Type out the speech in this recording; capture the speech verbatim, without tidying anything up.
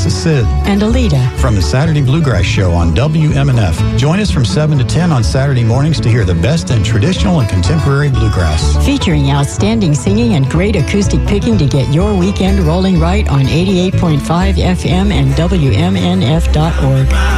This is Sid and Alita from the Saturday Bluegrass Show on W M N F. Join us from seven to ten on Saturday mornings to hear the best in traditional and contemporary bluegrass. Featuring outstanding singing and great acoustic picking to get your weekend rolling right on eighty-eight point five F M and W M N F dot org.